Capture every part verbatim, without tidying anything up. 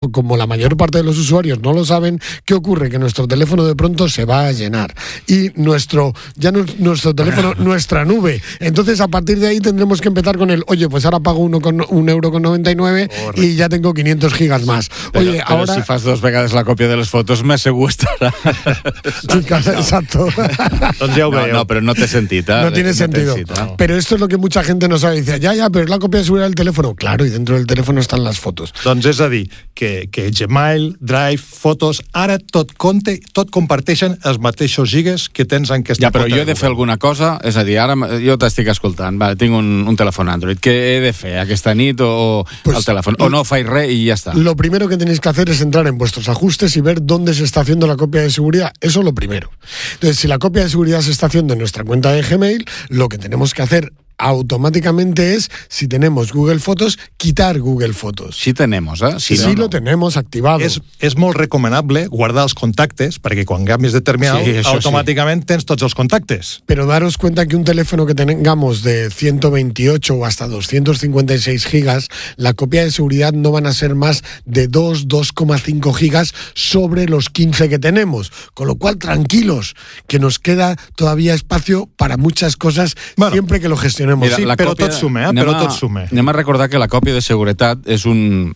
como la mayor parte de los usuarios no lo saben, ¿qué ocurre? Que nuestro teléfono de pronto se va a llenar. Y nuestro, ya no, nuestro teléfono, nuestra nube. Entonces, a partir de ahí tendremos que empezar con el, oye, pues ahora pago uno con, un euro con noventa y nueve Correcto. Y ya tengo quinientos gigas más. Oye, pero, però ahora... si fas dos vegades la còpia de les fotos, més segur estarà. Sí, claro, no. Exacto. Doncs ja ho veieu. No, no, pero no te sentido. No tiene no sentido. No. Pero esto es lo que mucha gente no sabe. Dice, ya, ya, pero es la copia de seguridad del teléfono. Claro, y dentro del teléfono están las fotos. Doncs és a dir, que, que Gmail, Drive, fotos, ara tot compte, tot comparteixen els mateixos gigas que tens en aquesta ja, però foto. Jo he de fer alguna cosa, és a dir, ara jo t'estic escoltant, vale, tinc un, un telèfon Android, què he de fer aquesta nit o pues, el telèfon? O no faig res i ja està. Lo primero que tenéis que hacer es entrar en vuestros ajustes y ver dónde se está haciendo la copia de seguridad. Eso es lo primero. Entonces, si la copia de seguridad se está haciendo en nuestra cuenta de Gmail, lo que tenemos que hacer automáticamente es, si tenemos Google Fotos, quitar Google Fotos. Sí tenemos, ¿eh? Sí, sí no, no. Lo tenemos activado. És, és molt recomanable guardar els contactes, perquè quan canvies de terminal, sí, automàticament sí. Tens tots els contactes. Pero daros cuenta que un teléfono que tengamos de ciento veintiocho o hasta doscientos cincuenta y seis gigas, la copia de seguridad no van a ser más de dos, dos coma cinco gigas sobre los quince que tenemos. Con lo cual, tranquilos, que nos queda todavía espacio para muchas cosas, bueno, siempre que lo gestionemos. Mira, sí, però tot suma, eh? Però tot suma. Anem a recordar que la còpia de seguretat és un...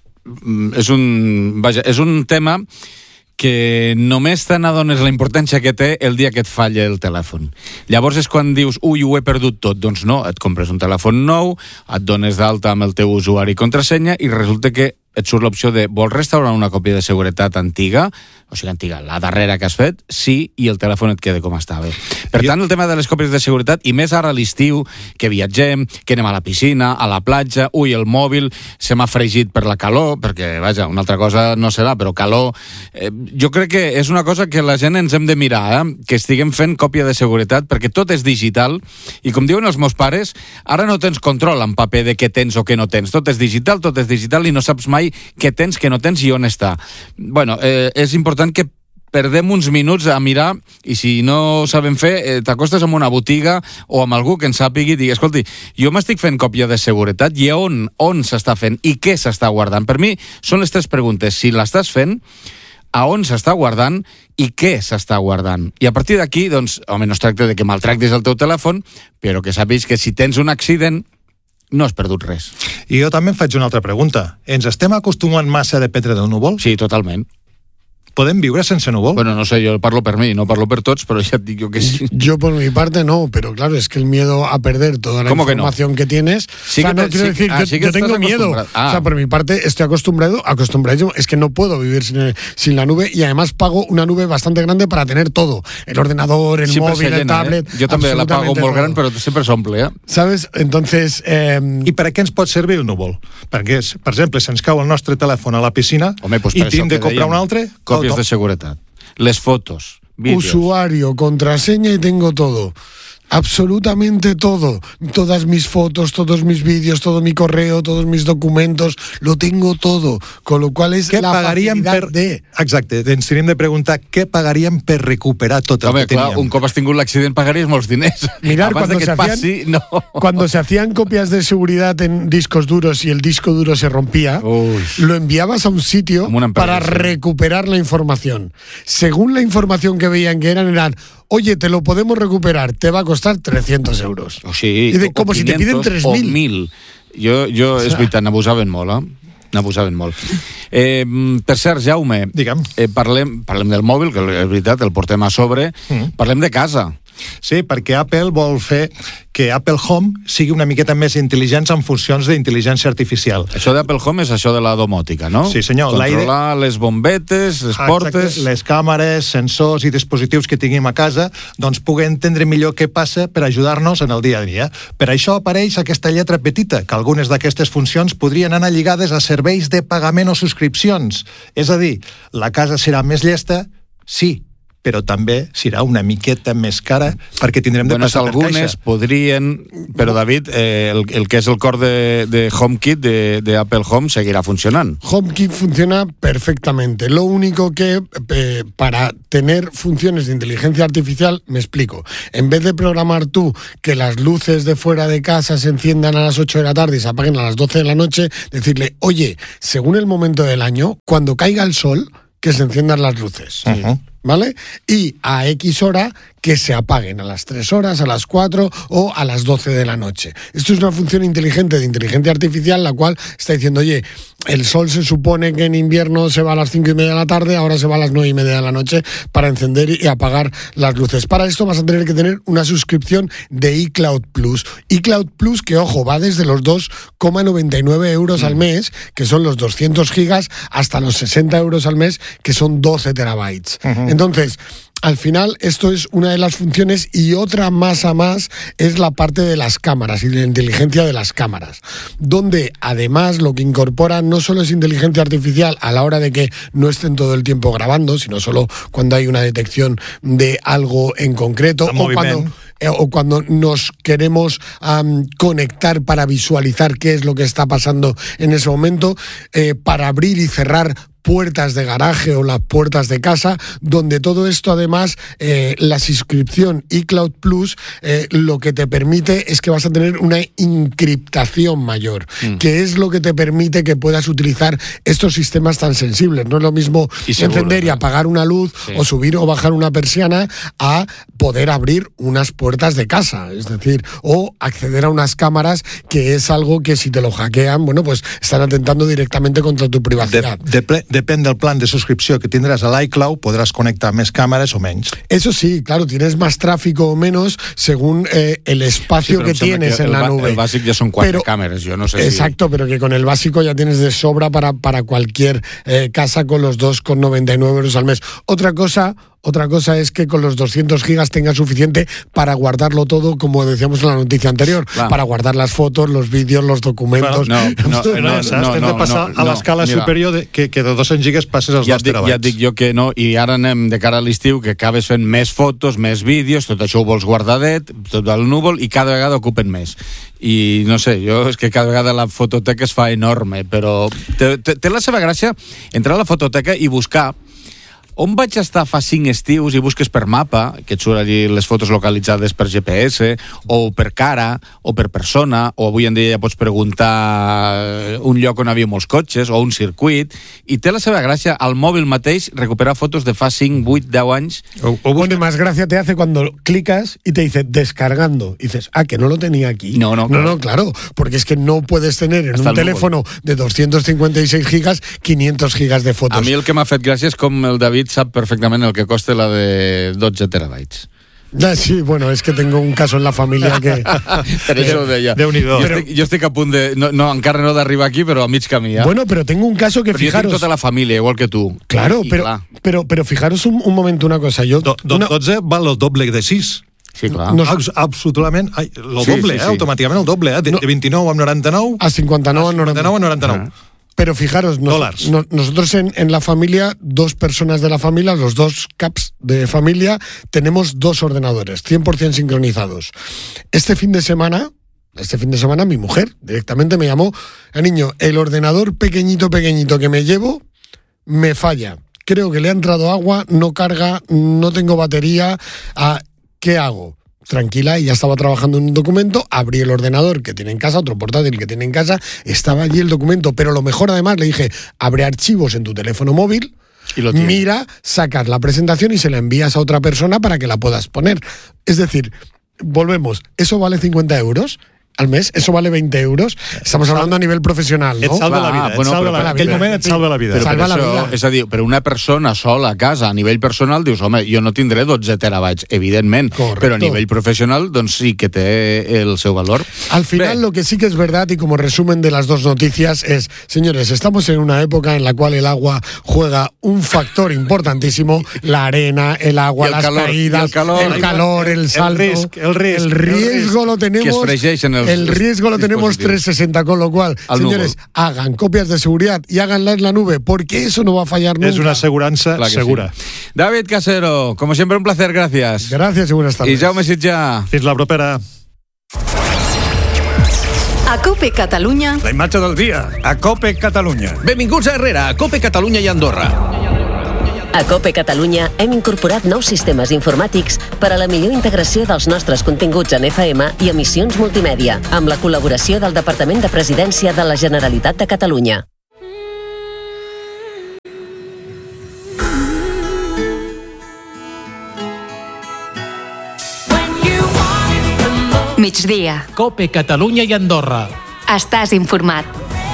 És un... Vaja, és un tema que només te n'adones la importància que té el dia que et falla el telèfon. Llavors és quan dius, ui, ho he perdut tot. Doncs no, et compres un telèfon nou, et dones d'alta amb el teu usuari i contrasenya i resulta que et surt l'opció de vols restaurar una còpia de seguretat antiga, o sigui, antiga, la darrera que has fet, sí, i el telèfon et queda com estava. Per tant, el tema de les còpies de seguretat, i més ara a l'estiu, que viatgem, que anem a la piscina, a la platja, ui, el mòbil se m'ha fregit per la calor, perquè, vaja, una altra cosa no serà, però calor... Eh, jo crec que és una cosa que la gent ens hem de mirar, eh? Que estiguem fent còpia de seguretat, perquè tot és digital, i com diuen els meus pares, ara no tens control en paper de què tens o què no tens. Tot és digital, tot és digital, i no saps mai què tens, què no tens i on està. Bueno, eh, és important que perdem uns minuts a mirar i si no sabem fer, eh, t'acostes amb una botiga o amb algú que en sàpigui i digui, escolti, jo m'estic fent còpia de seguretat i on, on s'està fent i què s'està guardant. Per mi són les tres preguntes. Si l'estàs fent, a on s'està guardant i què s'està guardant. I a partir d'aquí, doncs, home, no es tracta de que maltractis el teu telèfon, però que sàpiguis que si tens un accident no has perdut res. I jo també em faig una altra pregunta. Ens estem acostumant massa a dependre del núvol? Sí, totalment. ¿Podem viure sense núvol? Bueno, no sé, yo parlo per mi, no parlo per tots, pero ya digo que sí. Yo por mi parte no, pero claro, es que el miedo a perder toda la información que, no? que tienes... Sí, o sea, que no te, quiero sí, decir, ah, yo, sí que yo tengo miedo. Ah. O sea, por mi parte estoy acostumbrado, acostumbrado, es que no puedo vivir sin, sin la nube y además pago una nube bastante grande para tener todo. El ordenador, el siempre móvil, el tablet... Eh? Jo també la pago molt gran, però sempre s'omple, eh? ¿Sabes? Entonces... Eh... I per a què ens pot servir el núvol? Perquè, per exemple, si ens cau el nostre telèfon a la piscina Home, pues i hem de comprar un altre... Còpies de seguretat. Les fotos, vídeos. Usuario, contraseña y tengo todo. Absolutamente todo. Todas mis fotos, todos mis vídeos, todo mi correo, todos mis documentos, lo tengo todo. Con lo cual es la facilitat per... de... Exacte, ens tenim de preguntar què pagaríem per recuperar tot el Home, que teníem. Clar, un cop has tingut l'accident pagaries molts diners. Mirar, cuando se, hacían, passi, no. cuando se hacían copias de seguridad en discos duros y el disco duro se rompía, Uy. lo enviabas a un sitio para recuperar la información. Según la información que veían que eran, eran... Oye, te lo podemos recuperar, te va a costar trescientos euros. O sigui, I de, com si te piden tres mil. O mil. Jo, jo o sea... és veritat, n'abusaven molt, eh? N'abusaven molt. Eh, per cert, Jaume, eh, parlem, parlem del mòbil, que és veritat, el portem a sobre, mm. parlem de casa. Sí, perquè Apple vol fer que Apple Home sigui una miqueta més intel·ligent en funcions d'intel·ligència artificial. Això d'Apple Home és això de la domòtica, no? Sí, senyor. Controlar les bombetes, les Exacte, portes... les càmeres, sensors i dispositius que tinguem a casa, doncs puguen entendre millor què passa per ajudar-nos en el dia a dia. Per això apareix aquesta lletra petita, que algunes d'aquestes funcions podrien anar lligades a serveis de pagament o subscripcions. És a dir, la casa serà més llesta, sí, però també serà una miqueta més cara perquè tindrem de bueno, passar per caixa. Algunes podrien, però David, eh, el, el que és el cor de, de HomeKit de, de Apple Home seguirá funcionando. HomeKit funciona perfectamente. Lo único que eh, para tener funciones de inteligencia artificial, me explico, en vez de programar tú que las luces de fuera de casa se enciendan a las ocho de la tarde y se apaguen a las doce de la noche, decirle, oye, según el momento del año, cuando caiga el sol, que se enciendan las luces. Uh-huh. ¿Vale? Y a X hora que se apaguen, a las tres horas, a las cuatro o a las doce de la noche. Esto es una función inteligente de inteligencia artificial, la cual está diciendo, oye, el sol se supone que en invierno se va a las cinco y media de la tarde, ahora se va a las nueve y media de la noche para encender y apagar las luces. Para esto vas a tener que tener una suscripción de iCloud Plus. iCloud Plus, que ojo, va desde los dos coma noventa y nueve euros mm. al mes, que son los doscientos gigas, hasta los sesenta euros al mes, que son doce terabytes. Uh-huh. Entonces, al final, esto es una de las funciones y otra más a más es la parte de las cámaras y de la inteligencia de las cámaras, donde además lo que incorpora no solo es inteligencia artificial a la hora de que no estén todo el tiempo grabando, sino solo cuando hay una detección de algo en concreto o cuando, eh, o cuando nos queremos um, conectar para visualizar qué es lo que está pasando en ese momento, eh, para abrir y cerrar puertas de garaje o las puertas de casa, donde todo esto además, eh, la suscripción iCloud Plus, eh, lo que te permite es que vas a tener una encriptación mayor, mm. que es lo que te permite que puedas utilizar estos sistemas tan sensibles. No es lo mismo y seguro, encender y apagar una luz sí. o subir o bajar una persiana a poder abrir unas puertas de casa, es decir, o acceder a unas cámaras, que es algo que si te lo hackean, bueno, pues están atentando directamente contra tu privacidad. De, de ple- Depèn del plan de suscripció que tindràs a l'iCloud, podràs connectar més càmeres o menys. Eso sí, claro, tienes más tráfico o menos según eh, el espacio sí, que tienes que en la nube. El básico ya son cuatro pero, cámaras, yo no sé exacto, si... pero que con el básico ya tienes de sobra para, para cualquier eh, casa con los dos coma noventa y nueve euros al mes. Otra cosa... Otra cosa es que con los doscientos gigas tengas suficiente para guardarlo todo, como decíamos en la noticia anterior, claro. para guardar las fotos, los vídeos, los documentos... Bueno, no, no, no, no, no, no, no, de passar no, no, a l'escala no, superior de, que, que de dos-cents gigas passes als ja dos terabytes. Ja et dic jo que no, i ara anem de cara a l'estiu, que acabes fent més fotos, més vídeos, tot això ho vols guardadet, tot el núvol, i cada vegada ocupen més. I no sé, jo és que cada vegada la fototeca es fa enorme, però té, té, té la seva gràcia entrar a la fototeca i buscar on vaig estar fa cinc estius i busques per mapa, que et surt allí les fotos localitzades per G P S, o per cara, o per persona, o avui en dia ja pots preguntar un lloc on havia molts cotxes, o un circuit, i té la seva gràcia al mòbil mateix recuperar fotos de fa cinc, vuit, deu anys. O, o bueno, más gracia te hace cuando clicas y te dice descargando. Y dices, ah, que no lo tenía aquí. No, no, claro. No, no, claro, porque es que no puedes tener en Hasta un teléfono de doscientos cincuenta y seis gigas, quinientos gigas de fotos. A mi el que m'ha fet gràcia és com el David sap perfectament el que costa la de dotze terabytes. Ah, sí, bueno, es que tengo un caso en la familia que... Per això ho deia. Déu-n'hi-do. Jo, estic, jo estic a punt de... No, no, encara no d'arribar aquí, però a mig camí, eh? Bueno, pero tengo un caso que pero fijaros... yo tengo toda la familia, igual que tú. Claro, y, pero, clar. pero, pero fijaros un, un momento una cosa. Yo, Do, do, una... dotze val el doble de sis. Sí, clar. No, absolutament, ai, el sí, doble, sí, eh, sí. automàticament el doble, eh, de, no. de vint-i-nou a noranta-nou a cinquanta-nou a noranta-nou. A noranta-nou. Ah. Pero fijaros, nos, no, nosotros en, en la familia, dos personas de la familia, los dos caps de familia, tenemos dos ordenadores, cien por ciento sincronizados. Este fin de semana, este fin de semana mi mujer directamente me llamó, niño, el ordenador pequeñito, pequeñito que me llevo, me falla. Creo que le ha entrado agua, no carga, no tengo batería, ¿qué hago? Tranquila, y ya estaba trabajando en un documento, abrí el ordenador que tiene en casa, otro portátil que tiene en casa, estaba allí el documento, pero lo mejor además le dije, abre archivos en tu teléfono móvil, y lo mira, sacas la presentación y se la envías a otra persona para que la puedas poner. Es decir, volvemos, ¿eso vale cincuenta euros? Al mes, eso vale veinte euros. Estamos hablando a nivel professional, no? Et salva la vida, ah, bueno, et salva però, la vida. En aquell moment et salva la vida. Però, salva però la això, vida. és a dir, però una persona sola a casa, a nivell personal, dius, home, jo no tindré dotze terabytes, evidentment, Correcto. Pero a nivel profesional, doncs sí que té el seu valor. Al final, Bé. Lo que sí que es verdad, y como resumen de las dos noticias, es, señores, estamos en una época en la cual el agua juega un factor importantísimo, la arena, el agua, el las calor, caídas, el calor, el, calor, el salto, el risc, el risc, el riesgo el risc, lo tenemos. Que es fregeixen els, el riesgo lo tenemos trescientos sesenta, con lo cual, señores, núvol. Hagan copias de seguridad y háganla en la nube, porque eso no va a fallar nunca. Es una aseguranza segura. Sí. David Casero, como siempre, un placer, gracias. Gracias y buenas tardes. I Jaume Sitjà. Fins la propera. A COPE Catalunya. La imatge del dia, a COPE Catalunya. Benvinguts a Herrera, a COPE Catalunya i Andorra. A COPE Catalunya hem incorporat nous sistemes informàtics per a la millor integració dels nostres continguts en F M i emissions multimèdia, amb la col·laboració del Departament de Presidència de la Generalitat de Catalunya. Migdia. COPE Catalunya i Andorra. Estàs informat.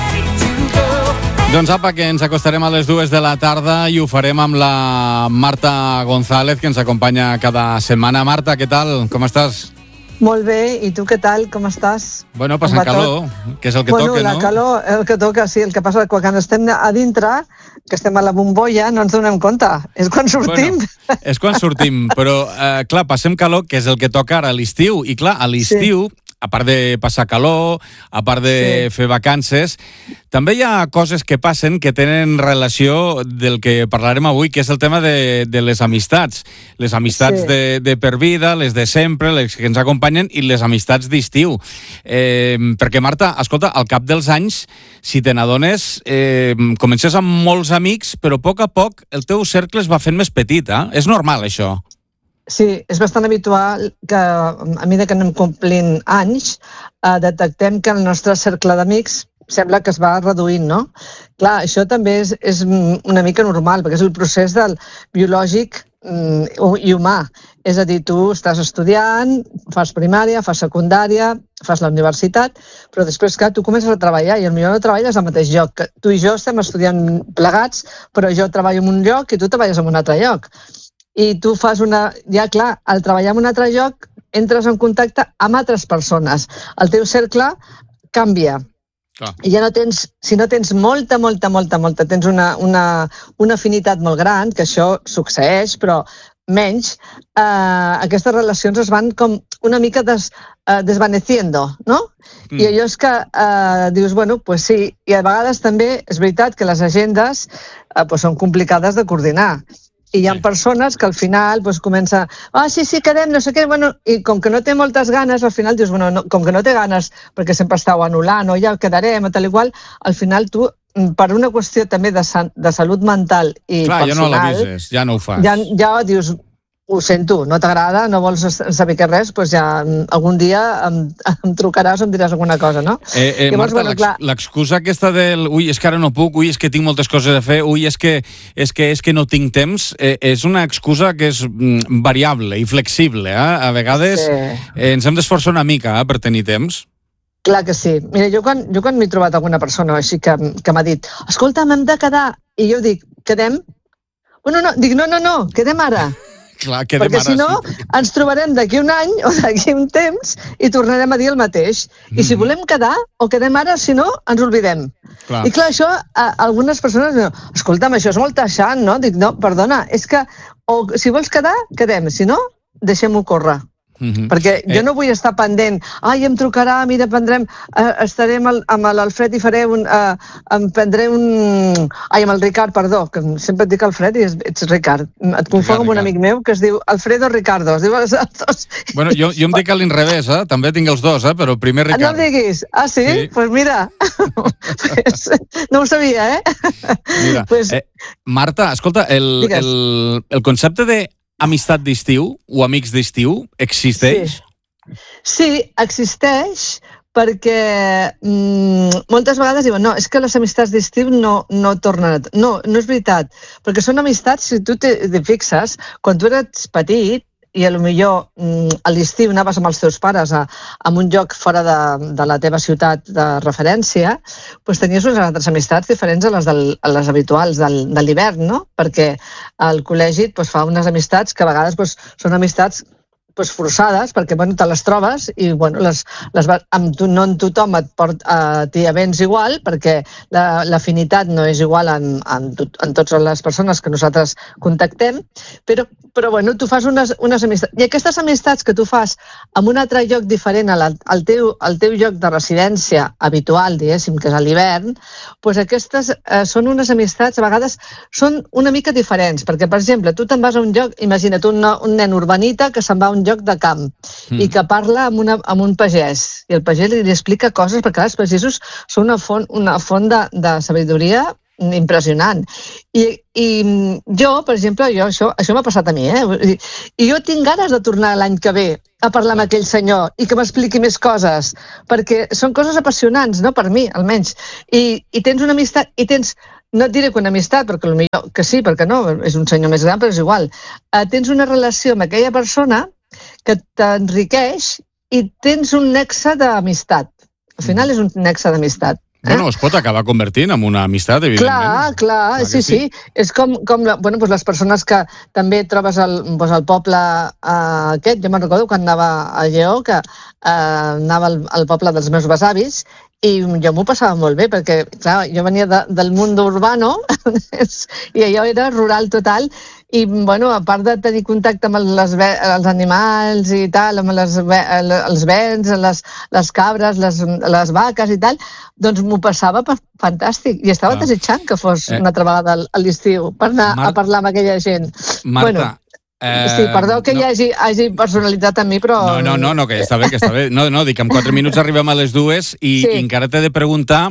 Doncs apa, que ens acostarem a les dues de la tarda i ho farem amb la Marta González, que ens acompanya cada setmana. Marta, què tal? Com estàs? Molt bé, i tu què tal? Com estàs? Bueno, passant calor, que és el que bueno, toca, no? Bueno, la calor, el que toca, sí. El que passa que quan estem a dintre, que estem a la bombolla, no ens donem compte. És quan sortim. Bueno, és quan sortim, però, eh, clar, passem calor, que és el que toca ara a l'estiu. I clar, a l'estiu, sí, a part de passar calor, a part de sí. fer vacances, també hi ha coses que passen que tenen relació del que parlarem avui, que és el tema de, de les amistats. Les amistats sí. de, de per vida, les de sempre, les que ens acompanyen, i les amistats d'estiu. Eh, perquè, Marta, escolta, al cap dels anys, si te n'adones, eh, comences amb molts amics, però a poc a poc el teu cercle es va fent més petit, eh? És normal, això? Sí, és bastant habitual que a mesura que anem complint anys eh, detectem que el nostre cercle d'amics sembla que es va reduint, no? Clar, això també és, és una mica normal, perquè és el procés del biològic mm, i humà. És a dir, tu estàs estudiant, fas primària, fas secundària, fas la universitat, però després, clar, tu comences a treballar i potser no treballes al mateix lloc. Tu i jo estem estudiant plegats, però jo treballo en un lloc i tu treballes en un altre lloc. I tu fas una... Ja, clar, al treballar en un altre lloc, entres en contacte amb altres persones. El teu cercle canvia. Clar. I ja no tens... Si no tens molta, molta, molta, molta... Tens una, una, una afinitat molt gran, que això succeeix, però menys, eh, aquestes relacions es van com una mica des, eh, desvaneciendo, no? Mm. I allò és que eh, dius, bueno, pues sí, i a vegades també és veritat que les agendes eh, pues són complicades de coordinar. I hi ha sí. persones que al final pues, comença, ah, sí, sí, quedem, no sé què, bueno, i com que no té moltes ganes, al final dius, bueno, no, com que no té ganes, perquè sempre estàu anul·lant, o ja quedarem, o tal igual, al final tu, per una qüestió també de, de salut mental i Clar, personal... ja no l'avises, ja no ho fas. Ja, ja dius, ho sento, no t'agrada, no vols saber què res, doncs ja algun dia em, em trucaràs o em diràs alguna cosa, no? Eh, eh, Llavors, Marta, bueno, l'excusa aquesta del ui, és que ara no puc, ui, és que tinc moltes coses a fer, ui, és que, és que, és que no tinc temps, eh, és una excusa que és mm, variable i flexible, eh? A vegades sí. eh, ens hem d'esforçar una mica eh, per tenir temps. Clar que sí. Mira, jo quan, jo quan m'he trobat alguna persona així que, que m'ha dit, escolta, m'hem de quedar, i jo dic, quedem? Bueno, no, dic, no, no, no, quedem ara. Clar, perquè si no sí. ens trobarem d'aquí un any o d'aquí un temps i tornarem a dir el mateix. I si volem quedar, o quedem ara, si no, ens oblidem. Clar. I clar, això, a algunes persones diuen, escolta'm, això és molt taxant, no? Dic, no, perdona, és que o, si vols quedar, quedem, si no, deixem-ho córrer. Mm-hmm. Perquè jo no vull estar pendent, ai, em trucarà, mira, prendrem, eh, estarem al, amb l'Alfred i faré un, eh, em prendré un... Ai, amb el Ricard, perdó, que sempre et dic Alfred i ets Ricard. Et confonc amb un amic meu que es diu Alfredo Ricardo. Es diu els dos. Bueno, jo, jo em dic a l'inrevés, eh? També tinc els dos, eh? Però primer Ricard. No em diguis. Ah, sí? Doncs sí. pues mira, pues, no ho sabia, eh? Mira, pues... eh, Marta, escolta, el, el, el concepte de amistat d'estiu o amics d'estiu existeix? Sí, sí existeix perquè mm, moltes vegades diuen no, és que les amistats d'estiu no, no tornen... No, no és veritat, perquè són amistats, si tu te, te fixes, quan tu eres petit i potser mm, a l'estiu anaves amb els teus pares a, a un lloc fora de, de la teva ciutat de referència, doncs tenies unes altres amistats diferents a les, del, a les habituals del, de l'hivern, no? Perquè al col·legi doncs, fa unes amistats que a vegades doncs, són amistats doncs, forçades, perquè bueno, te les trobes i bueno, les, les va, amb tu, no en tothom et port, eh, t'hi avens igual, perquè la, l'afinitat no és igual en, en, en totes les persones que nosaltres contactem, però, però bueno, tu fas unes, unes amistats. I aquestes amistats que tu fas en un altre lloc diferent al, al, teu, al teu lloc de residència habitual, diguéssim, que és a l'hivern, doncs aquestes eh, són unes amistats, a vegades són una mica diferents, perquè, per exemple, tu te'n vas a un lloc, imagina't un, un nen urbanita que se'n va a un lloc de camp mm. i que parla amb, una, amb un pagès i el pagès li, li explica coses perquè els pagesos són una font, una font de, de sabidoria impressionant. I, i jo, per exemple, jo, això, això m'ha passat a mi, eh? I jo tinc ganes de tornar l'any que ve a parlar amb aquell senyor i que m'expliqui més coses, perquè són coses apassionants, no? Per mi, almenys. I, i tens una amistat, i tens no et diré que una amistat, perquè potser que sí, perquè no, és un senyor més gran, però és igual. Uh, tens una relació amb aquella persona que t'enriqueix i tens un nexe d'amistat. Al final és un nexe d'amistat. Eh? Bueno, es pot acabar convertint en una amistat, evidentment. Clar, clar, clar sí, sí, sí. És com, com la, bueno, doncs les persones que també trobes al, doncs al poble uh, aquest. Jo me'n recordo quan anava a Lleó, que uh, anava al, al poble dels meus besavis, i jo m'ho passava molt bé, perquè clar, jo venia de, del mundo urbano i allò era rural total, i bueno, a part de tenir contacte amb les, els animals i tal, amb les, els bens, les, les cabres, les, les vaques i tal, doncs m'ho passava fantàstic, i estava ah. desitjant que fos eh. una altra vegada a l'estiu per anar Mar... a parlar amb aquella gent. Marta, bueno, Eh, sí, perdó que no. hi hagi, hagi personalitat amb mi, però... No, no, no, no, que ja està bé, que està bé. No, no, dic, en quatre minuts arribem a les dues i, sí. i encara t'he de preguntar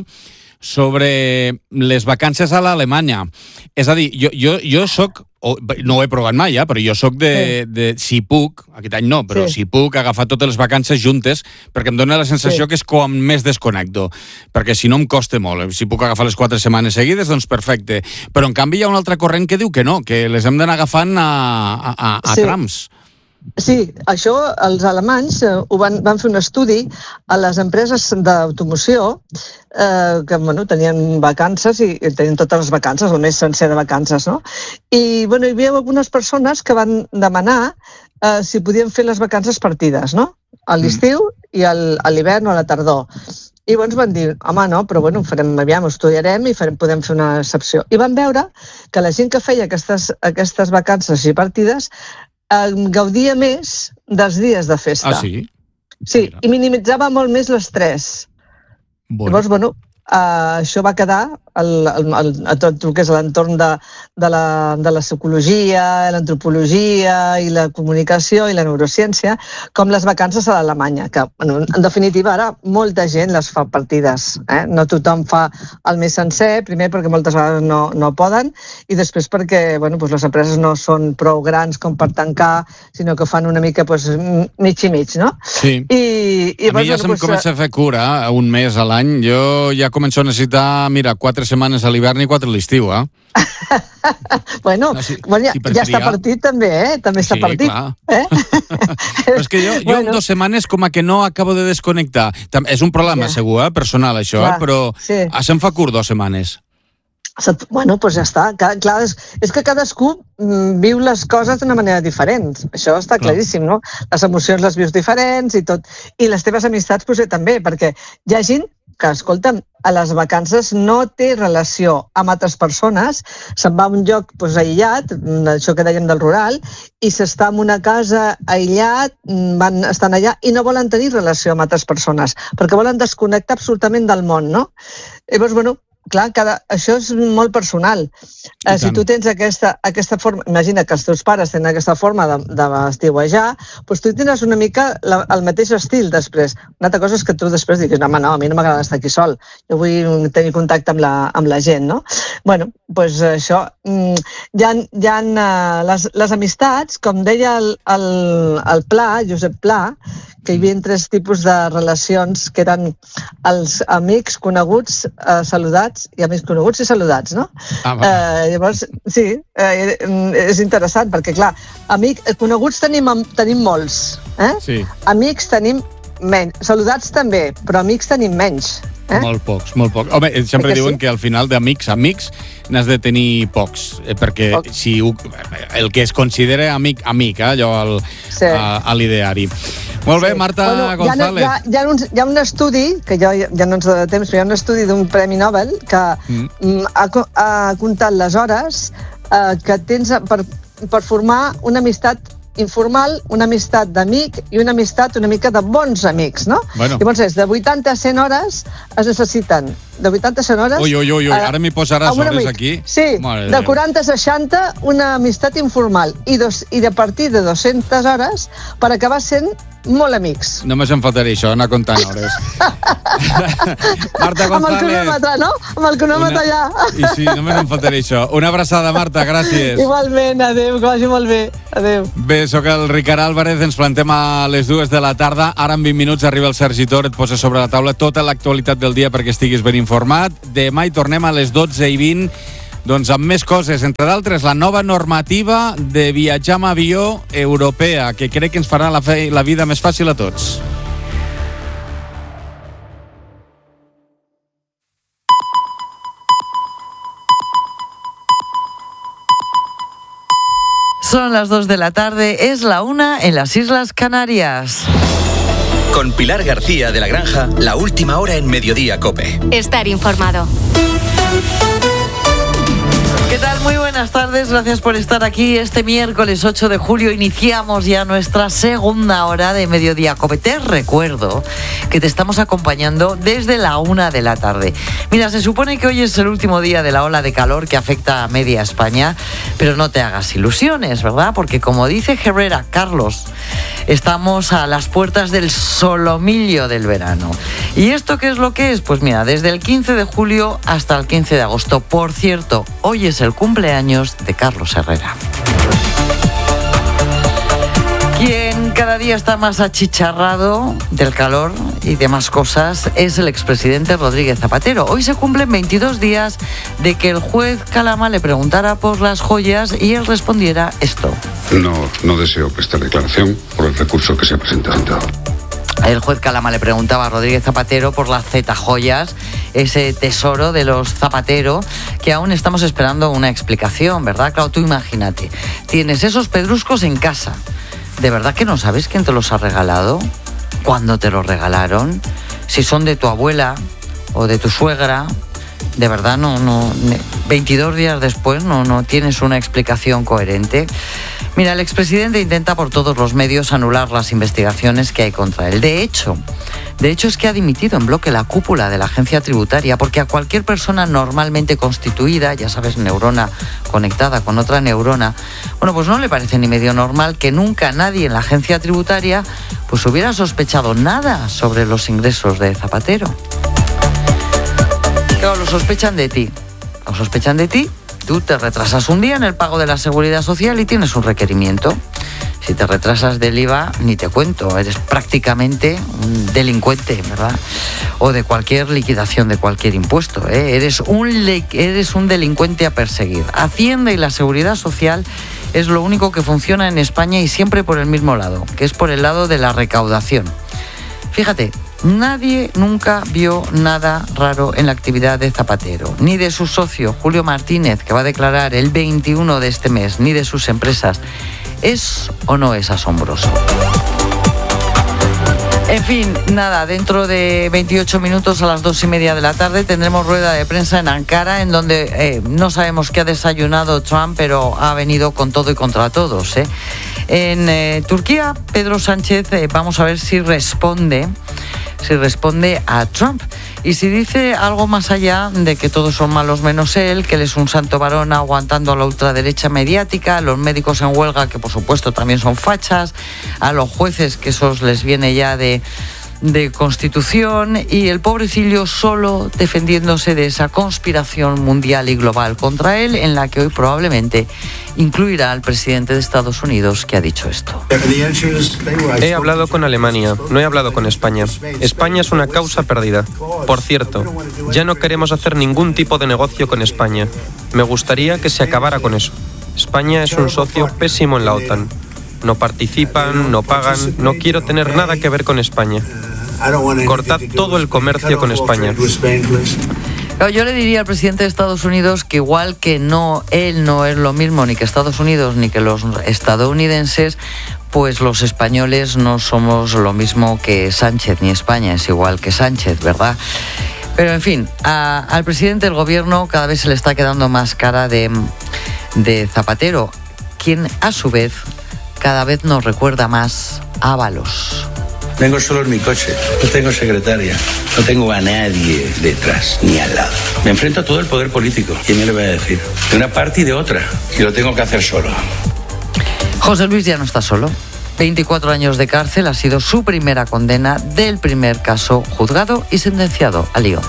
sobre les vacances a l'Alemanya. És a dir, jo, jo, jo soc, o, no ho he provat mai, eh, però jo soc de, sí. de, si puc, aquest any no, però sí. si puc agafar totes les vacances juntes, perquè em dóna la sensació sí. que és com més desconnecto, perquè si no em costa molt. Si puc agafar les quatre setmanes seguides, doncs perfecte. Però en canvi hi ha un altre corrent que diu que no, que les hem d'anar agafant a, a, a, a sí. trams. Sí, això els alemanys eh, ho van, van fer un estudi a les empreses d'automoció eh, que bueno, tenien vacances i, i tenien totes les vacances, el mes sencer de vacances, no? I bueno, hi havia algunes persones que van demanar eh, si podien fer les vacances partides, no? A l'estiu mm. i al, a l'hivern o a la tardor. I llavors van dir, home, no, però bueno, farem, aviam, ho estudiarem i farem, podem fer una excepció. I van veure que la gent que feia aquestes, aquestes vacances i partides gaudia més dels dies de festa. Ah, sí? Sí, Mira. I minimitzava molt més l'estrès. Bueno. Llavors, bueno, uh, això va quedar el, el, el, a tot el que és l'entorn de, de, la, de la psicologia, l'antropologia i la comunicació i la neurociència, com les vacances a l'Alemanya, que, bueno, en definitiva, ara molta gent les fa partides. Eh? No tothom fa el mes sencer, primer perquè moltes vegades no, no poden, i després perquè bueno, doncs les empreses no són prou grans com per tancar, sinó que fan una mica doncs, mig i mig, no? Sí. I, i, a mi ja se'm doncs, comença a fer cura, un mes a l'any. Jo ja començo a necessitar, mira, quatre setmanes a l'hivern i quatre a l'estiu, eh? bueno, no, si, bueno ja, si ja està partit també, eh? També està sí, partit. Clar. Eh? Però és que jo, jo bueno. en dues setmanes com a que no acabo de desconnectar. És un problema, ja. segur, eh? Personal, això, clar, eh? Però sí. se'm fa curt dues setmanes. Bueno, doncs ja està. Clar, és, és que cadascú viu les coses d'una manera diferent. Això està claríssim, no? Les emocions les vius diferents i tot. I les teves amistats potser també, perquè hi ha gent que, escolta'm, a les vacances no té relació amb altres persones, se'n va a un lloc doncs, aïllat, això que dèiem del rural, i s'està en una casa aïllat, van, estan allà i no volen tenir relació amb altres persones, perquè volen desconnectar absolutament del món, no? Llavors, bueno, clar, cada, això és molt personal. Eh, si tu tens aquesta, aquesta forma, imagina que els teus pares tenen aquesta forma de, de estiuejar, doncs tu tindràs una mica la, el mateix estil després. Una altra cosa és que tu després diguis, no, home, no, a mi no m'agrada estar aquí sol, jo vull tenir contacte amb la, amb la gent, no? Bueno, doncs això, hi ha, hi ha les, les amistats, com deia el, el, el Pla, Josep Pla, que hi havia tres tipus de relacions, que eren els amics coneguts, eh, saludats, i amics coneguts i saludats, no? Ah, eh, llavors, sí, eh, és interessant, perquè, clar, amic, coneguts tenim, tenim molts, eh? Sí. Amics tenim menys. Saludats també, però amics tenim menys. Eh? Molt pocs, molt pocs. Home, sempre Perquè diuen sí? que al final d'amics, amics, n'has de tenir pocs, eh, perquè Poc. si ho, el que es considera amic, amic, eh, allò al, Sí. a, a l'ideari. Molt bé, Sí. Marta bueno, González. Hi ha, hi, ha un, hi ha un estudi, que jo ja no ens dona temps, però hi ha un estudi d'un Premi Nobel que Mm. mm. ha, co- ha comptat les hores eh, que tens per, per formar una amistat informal, una amistat d'amic i una amistat una mica de bons amics, no? Bueno. Llavors és, de vuitanta a cent hores es necessiten, de vuitanta a cent hores... Ui, ui, ui, ui, eh, ara m'hi posaràs amb un hores amic. aquí. Sí, Mare de de Déu. quaranta a seixanta una amistat informal i, dos, i de partir de dues-centes hores per acabar sent molt amics. Només em faltaria això, anar comptant hores. Marta Amb el González. cronòmetre, no? Amb el cronòmetre allà. I sí, només em faltaria això. Una abraçada, Marta, gràcies. Igualment, adéu, que vagi molt bé. Adéu. Bé, sóc el Ricard Álvarez, ens plantem a les dues de la tarda. Ara en vint minuts arriba el Sergi Tor, et posa sobre la taula tota l'actualitat del dia perquè estiguis ben informat. Demà hi tornem a les dotze i vint, doncs amb més coses, entre d'altres la nova normativa de viatjar amb avió europea, que crec que ens farà la, fe la vida més fàcil a tots. Son las dos de la tarde, es la una en las Islas Canarias. Con Pilar García de la Granja, la última hora en Mediodía COPE. Estar informado. ¿Qué tal? Muy buenas tardes, gracias por estar aquí. Este miércoles ocho de julio iniciamos ya nuestra segunda hora de Mediodía COPE. Te recuerdo que te estamos acompañando desde la una de la tarde. Mira, se supone que hoy es el último día de la ola de calor que afecta a media España, pero no te hagas ilusiones, ¿verdad? Porque como dice Herrera Carlos, estamos a las puertas del solomillo del verano. ¿Y esto qué es lo que es? Pues mira, desde el quince de julio hasta el quince de agosto. Por cierto, hoy es el cumpleaños de Carlos Herrera. Quien cada día está más achicharrado del calor y demás cosas es el expresidente Rodríguez Zapatero. Hoy se cumplen veintidós días de que el juez Calama le preguntara por las joyas y él respondiera esto. No, no deseo prestar declaración por el recurso que se ha presentado. El juez Calama le preguntaba a Rodríguez Zapatero por las Z-joyas, ese tesoro de los Zapatero, que aún estamos esperando una explicación, ¿verdad? Claro, tú imagínate, tienes esos pedruscos en casa. ¿De verdad que no sabes quién te los ha regalado? ¿Cuándo te los regalaron? Si son de tu abuela o de tu suegra. De verdad, no, no, veintidós días después no, no tienes una explicación coherente. Mira, el expresidente intenta por todos los medios anular las investigaciones que hay contra él. De hecho, de hecho es que ha dimitido en bloque la cúpula de la agencia tributaria, porque a cualquier persona normalmente constituida, ya sabes, neurona conectada con otra neurona, bueno, pues no le parece ni medio normal que nunca nadie en la agencia tributaria pues hubiera sospechado nada sobre los ingresos de Zapatero. Claro, lo sospechan de ti. Lo sospechan de ti. Tú te retrasas un día en el pago de la seguridad social y tienes un requerimiento. Si te retrasas del I V A, ni te cuento, eres prácticamente un delincuente, ¿verdad? O de cualquier liquidación de cualquier impuesto, ¿eh? Eres un, le- eres un delincuente a perseguir. Hacienda y la seguridad social es lo único que funciona en España y siempre por el mismo lado, que es por el lado de la recaudación. Fíjate, nadie nunca vio nada raro en la actividad de Zapatero, ni de su socio Julio Martínez, que va a declarar el veintiuno de este mes, ni de sus empresas. ¿Es o no es asombroso? En fin, nada, dentro de veintiocho minutos a las dos y media de la tarde tendremos rueda de prensa en Ankara, en donde eh, no sabemos qué ha desayunado Trump, pero ha venido con todo y contra todos, ¿eh? En eh, Turquía, Pedro Sánchez, eh, vamos a ver si responde, si responde a Trump. Y si dice algo más allá de que todos son malos menos él, que él es un santo varón aguantando a la ultraderecha mediática, a los médicos en huelga, que por supuesto también son fachas, a los jueces, que esos les viene ya de, de Constitución, y el pobrecillo solo defendiéndose de esa conspiración mundial y global contra él, en la que hoy probablemente incluirá al presidente de Estados Unidos, que ha dicho esto. He hablado con Alemania, no he hablado con España. España es una causa perdida. Por cierto, ya no queremos hacer ningún tipo de negocio con España. Me gustaría que se acabara con eso. España es un socio pésimo en la OTAN. no participan, no pagan, no quiero tener nada que ver con España. Cortad todo el comercio con España. Yo le diría al presidente de Estados Unidos que igual que no, él no es lo mismo ni que Estados Unidos ni que los estadounidenses, pues los españoles no somos lo mismo que Sánchez, ni España es igual que Sánchez, ¿verdad? Pero en fin, a, al presidente del gobierno cada vez se le está quedando más cara de, de Zapatero, quien a su vez cada vez nos recuerda más a Ábalos. Vengo solo en mi coche, no tengo secretaria, no tengo a nadie detrás ni al lado. Me enfrento a todo el poder político. ¿Quién me le va a decir? De una parte y de otra. Y lo tengo que hacer solo. José Luis ya no está solo. veinticuatro años de cárcel ha sido su primera condena del primer caso juzgado y sentenciado a Lyon.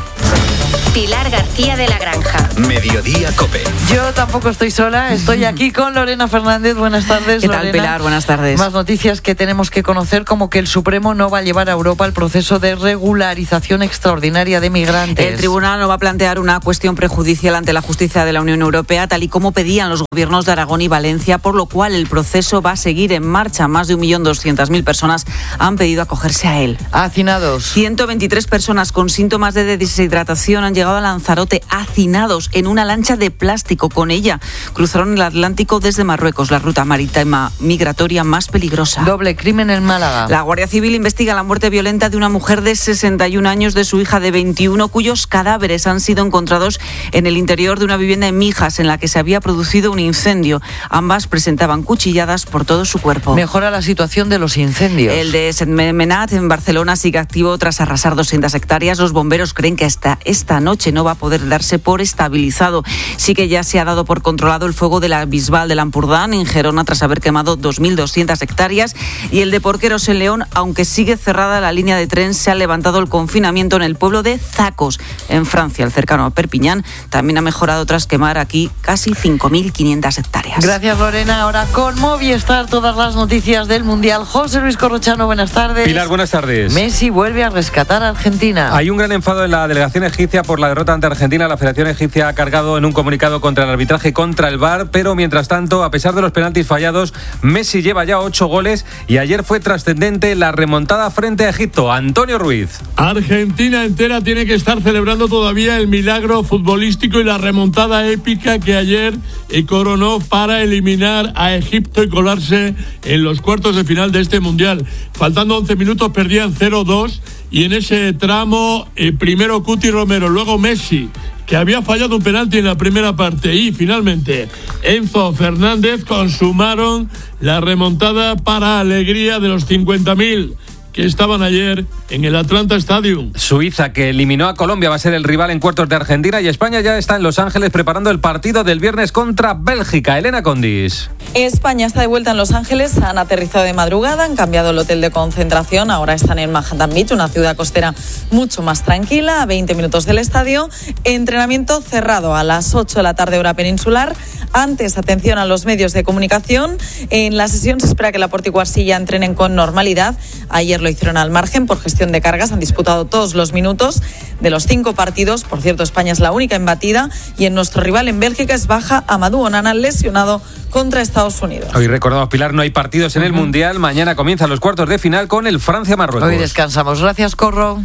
Pilar García de la Granja. Mediodía COPE. Yo tampoco estoy sola, estoy aquí con Lorena Fernández. Buenas tardes, ¿Qué tal, Lorena? Pilar? Buenas tardes. Más noticias que tenemos que conocer, como que el Supremo no va a llevar a Europa el proceso de regularización extraordinaria de migrantes. El tribunal no va a plantear una cuestión prejudicial ante la justicia de la Unión Europea, tal y como pedían los gobiernos de Aragón y Valencia, por lo cual el proceso va a seguir en marcha. Más de un millón doscientas mil personas han pedido acogerse a él. Hacinados. ciento veintitrés personas con síntomas de deshidratación han llegado a Lanzarote hacinados en una lancha de plástico. Con ella cruzaron el Atlántico desde Marruecos, la ruta marítima migratoria más peligrosa. Doble crimen en Málaga. La Guardia Civil investiga la muerte violenta de una mujer de sesenta y un años de su hija de veintiuno, cuyos cadáveres han sido encontrados en el interior de una vivienda en Mijas, en la que se había producido un incendio. Ambas presentaban cuchilladas por todo su cuerpo. Mejora la situación de los incendios. El de Sentmenat en Barcelona sigue activo tras arrasar doscientas hectáreas. Los bomberos creen que hasta esta noche no va a poder darse por estabilizado. Sí que ya se ha dado por controlado el fuego de la Bisbal del Ampurdán en Gerona tras haber quemado dos mil doscientas hectáreas, y el de Porqueros en León, aunque sigue cerrada la línea de tren, se ha levantado el confinamiento en el pueblo de Zacos, en Francia, el cercano a Perpiñán. También ha mejorado tras quemar aquí casi cinco mil quinientas hectáreas. Gracias, Lorena. Ahora con Movistar, todas las noticias del Mundial. José Luis Corrochano, buenas tardes. Pilar, buenas tardes. Messi vuelve a rescatar a Argentina. Hay un gran enfado en la delegación egipcia por la derrota ante Argentina. La Federación Egipcia ha cargado en un comunicado contra el arbitraje y contra el V A R, pero mientras tanto, a pesar de los penaltis fallados, Messi lleva ya ocho goles y ayer fue trascendente la remontada frente a Egipto. Antonio Ruiz. Argentina entera tiene que estar celebrando todavía el milagro futbolístico y la remontada épica que ayer coronó para eliminar a Egipto y colarse en los cuartos de final de este Mundial. Faltando once minutos perdían cero dos y en ese tramo eh, primero Cuti Romero, luego Messi, que había fallado un penalti en la primera parte, y finalmente Enzo Fernández consumaron la remontada para alegría de los cincuenta mil que estaban ayer en el Atlanta Stadium. Suiza, que eliminó a Colombia, va a ser el rival en cuartos de Argentina, y España ya está en Los Ángeles preparando el partido del viernes contra Bélgica. Elena Condis. España está de vuelta en Los Ángeles, han aterrizado de madrugada, han cambiado el hotel de concentración, ahora están en Manhattan Beach, una ciudad costera mucho más tranquila, a veinte minutos del estadio. Entrenamiento cerrado a las ocho de la tarde hora peninsular. Antes, atención a los medios de comunicación, en la sesión se espera que la Porticuarsilla entrenen con normalidad. Ayer lo hicieron al margen por gestión de cargas, han disputado todos los minutos de los cinco partidos. Por cierto, España es la única embatida, y en nuestro rival en Bélgica es baja Amadou Onana, lesionado contra Estados Unidos. Hoy recordamos, Pilar, no hay partidos en el Mundial. Mañana comienzan los cuartos de final con el Francia-Marruecos. Hoy descansamos. Gracias, Corro.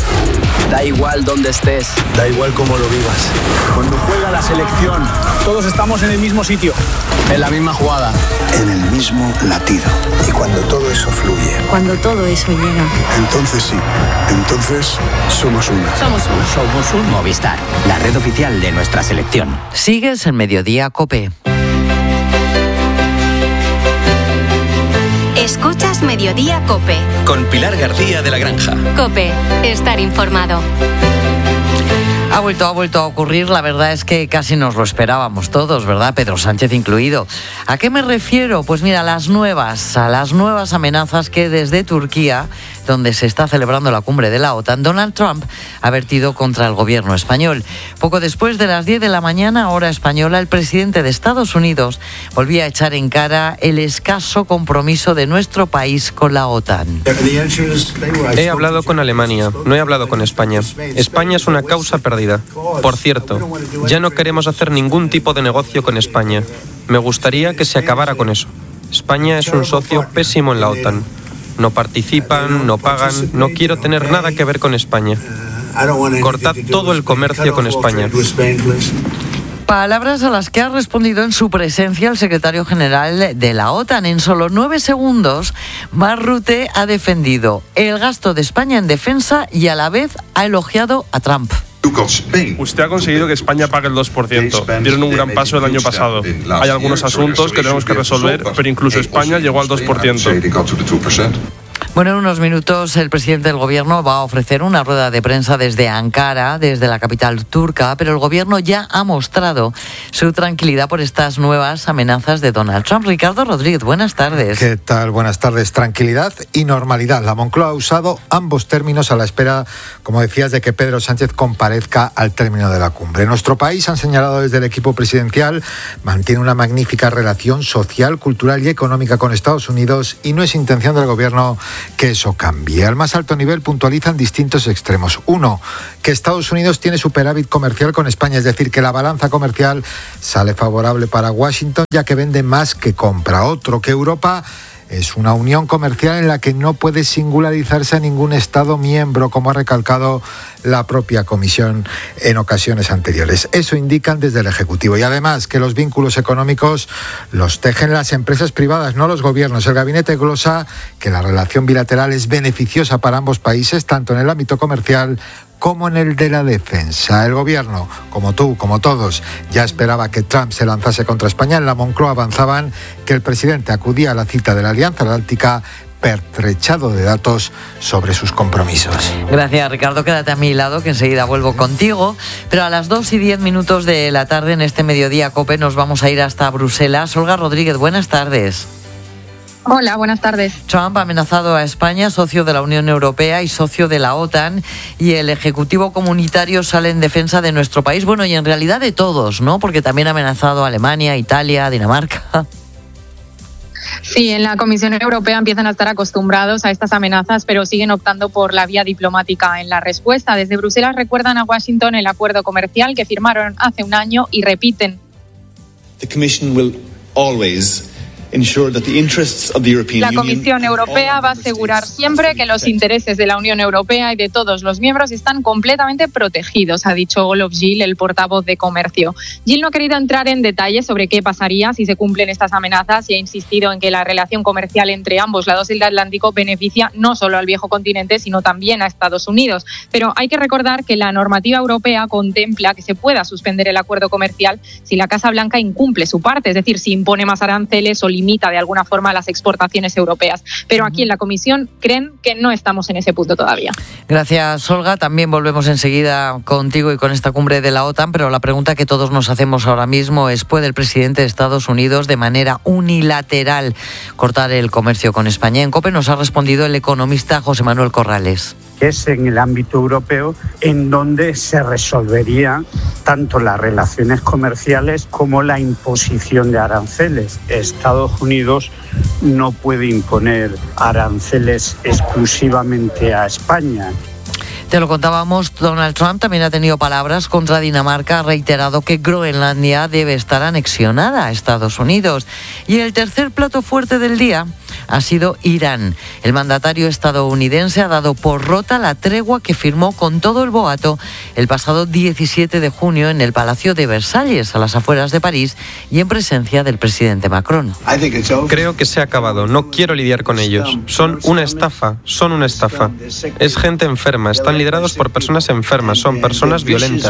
Da igual dónde estés, da igual cómo lo vivas. Cuando juega la selección, todos estamos en el mismo sitio, en la misma jugada, en el mismo latido. Y cuando todo eso fluye, cuando todo eso llega, entonces sí, entonces somos uno. Somos uno. Somos un Movistar, la red oficial de nuestra selección. Sigues en Mediodía COPE. Escuchas Mediodía COPE. Con Pilar García de la Granja. COPE, estar informado. Ha vuelto, ha vuelto a ocurrir, la verdad es que casi nos lo esperábamos todos, ¿verdad? Pedro Sánchez incluido. ¿A qué me refiero? Pues mira, a las nuevas, a las nuevas amenazas que desde Turquía, donde se está celebrando la cumbre de la OTAN, Donald Trump ha vertido contra el gobierno español. Poco después de las diez de la mañana, hora española, el presidente de Estados Unidos volvía a echar en cara el escaso compromiso de nuestro país con la OTAN. He hablado con Alemania, no he hablado con España. España es una causa perdida. Por cierto, ya no queremos hacer ningún tipo de negocio con España. Me gustaría que se acabara con eso. España es un socio pésimo en la OTAN. No participan, no pagan, no quiero tener nada que ver con España. Cortad todo el comercio con España. Palabras a las que ha respondido en su presencia el secretario general de la OTAN. En solo nueve segundos, Mark Rutte ha defendido el gasto de España en defensa y a la vez ha elogiado a Trump. Usted ha conseguido que España pague el dos por ciento. Dieron un gran paso el año pasado. Hay algunos asuntos que tenemos que resolver, pero incluso España llegó al dos por ciento. Bueno, en unos minutos el presidente del gobierno va a ofrecer una rueda de prensa desde Ankara, desde la capital turca, pero el gobierno ya ha mostrado su tranquilidad por estas nuevas amenazas de Donald Trump. Ricardo Rodríguez, buenas tardes. ¿Qué tal? Buenas tardes. Tranquilidad y normalidad. La Moncloa ha usado ambos términos a la espera, como decías, de que Pedro Sánchez comparezca al término de la cumbre. Nuestro país, han señalado desde el equipo presidencial, mantiene una magnífica relación social, cultural y económica con Estados Unidos y no es intención del gobierno que eso cambie. Al más alto nivel puntualizan distintos extremos. Uno, que Estados Unidos tiene superávit comercial con España, es decir, que la balanza comercial sale favorable para Washington, ya que vende más que compra. Otro, que Europa es una unión comercial en la que no puede singularizarse a ningún Estado miembro, como ha recalcado la propia Comisión en ocasiones anteriores. Eso indican desde el Ejecutivo. Y además que los vínculos económicos los tejen las empresas privadas, no los gobiernos. El gabinete glosa que la relación bilateral es beneficiosa para ambos países, tanto en el ámbito comercial como en el de la defensa. El gobierno, como tú, como todos, ya esperaba que Trump se lanzase contra España. En la Moncloa avanzaban que el presidente acudía a la cita de la Alianza Atlántica pertrechado de datos sobre sus compromisos. Gracias, Ricardo. Quédate a mi lado, que enseguida vuelvo contigo. Pero a las dos y diez minutos de la tarde, en este Mediodía COPE, nos vamos a ir hasta Bruselas. Olga Rodríguez, buenas tardes. Hola, buenas tardes. Trump ha amenazado a España, socio de la Unión Europea y socio de la OTAN, y el Ejecutivo comunitario sale en defensa de nuestro país, bueno, y en realidad de todos, ¿no? Porque también ha amenazado a Alemania, Italia, Dinamarca. Sí, en la Comisión Europea empiezan a estar acostumbrados a estas amenazas, pero siguen optando por la vía diplomática en la respuesta. Desde Bruselas recuerdan a Washington el acuerdo comercial que firmaron hace un año y repiten. The Commission will always La Comisión Europea va a asegurar siempre que los intereses de la Unión Europea y de todos los miembros están completamente protegidos, ha dicho Olof Gil, el portavoz de Comercio. Gil no ha querido entrar en detalles sobre qué pasaría si se cumplen estas amenazas y ha insistido en que la relación comercial entre ambos lados del Atlántico beneficia no solo al viejo continente, sino también a Estados Unidos. Pero hay que recordar que la normativa europea contempla que se pueda suspender el acuerdo comercial si la Casa Blanca incumple su parte, es decir, si impone más aranceles o limita de alguna forma las exportaciones europeas. Pero aquí en la Comisión creen que no estamos en ese punto todavía. Gracias, Olga. También volvemos enseguida contigo y con esta cumbre de la OTAN, pero la pregunta que todos nos hacemos ahora mismo es: ¿puede el presidente de Estados Unidos de manera unilateral cortar el comercio con España? En COPE nos ha respondido el economista José Manuel Corrales. Es en el ámbito europeo en donde se resolvería tanto las relaciones comerciales como la imposición de aranceles. Estados Unidos no puede imponer aranceles exclusivamente a España. Te lo contábamos, Donald Trump también ha tenido palabras contra Dinamarca, ha reiterado que Groenlandia debe estar anexionada a Estados Unidos. Y el tercer plato fuerte del día ha sido Irán. El mandatario estadounidense ha dado por rota la tregua que firmó con todo el boato el pasado diecisiete de junio en el Palacio de Versalles, a las afueras de París, y en presencia del presidente Macron. Creo que se ha acabado. No quiero lidiar con ellos. Son una estafa. Son una estafa. Es gente enferma. Están liderados por personas enfermas. Son personas violentas.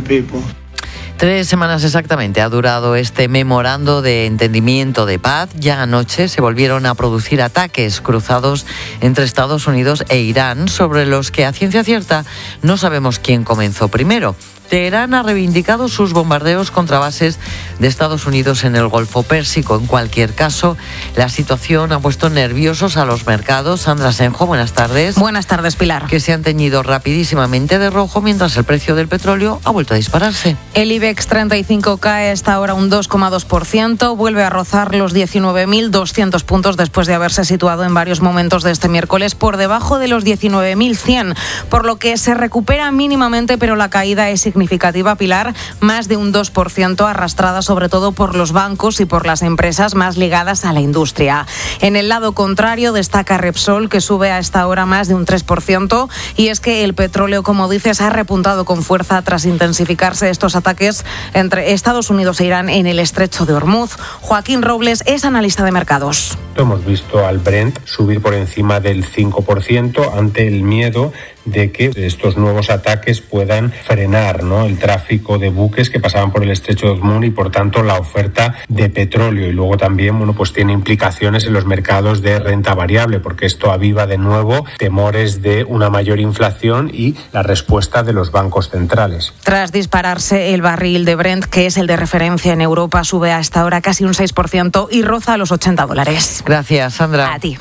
Tres semanas exactamente ha durado este memorando de entendimiento de paz. Ya anoche se volvieron a producir ataques cruzados entre Estados Unidos e Irán, sobre los que a ciencia cierta no sabemos quién comenzó primero. Teherán ha reivindicado sus bombardeos contra bases de Estados Unidos en el Golfo Pérsico. En cualquier caso, la situación ha puesto nerviosos a los mercados. Sandra Senjo, buenas tardes. Buenas tardes, Pilar. Que se han teñido rapidísimamente de rojo mientras el precio del petróleo ha vuelto a dispararse. El IBEX treinta y cinco cae hasta ahora un dos coma dos por ciento, vuelve a rozar los diecinueve mil doscientos puntos después de haberse situado en varios momentos de este miércoles por debajo de los diecinueve mil cien, por lo que se recupera mínimamente, pero la caída es significativa significativa, Pilar, más de un dos por ciento, arrastrada sobre todo por los bancos y por las empresas más ligadas a la industria. En el lado contrario destaca Repsol, que sube a esta hora más de un tres por ciento, y es que el petróleo, como dices, ha repuntado con fuerza tras intensificarse estos ataques entre Estados Unidos e Irán en el estrecho de Hormuz. Joaquín Robles es analista de mercados. Hemos visto al Brent subir por encima del cinco por ciento ante el miedo de que estos nuevos ataques puedan frenar, ¿no?, el tráfico de buques que pasaban por el estrecho de Hormuz y por tanto la oferta de petróleo. Y luego también, bueno, pues tiene implicaciones en los mercados de renta variable, porque esto aviva de nuevo temores de una mayor inflación y la respuesta de los bancos centrales. Tras dispararse el barril de Brent, que es el de referencia en Europa, sube a esta hora casi un seis por ciento y roza los ochenta dólares. Gracias, Sandra. A ti.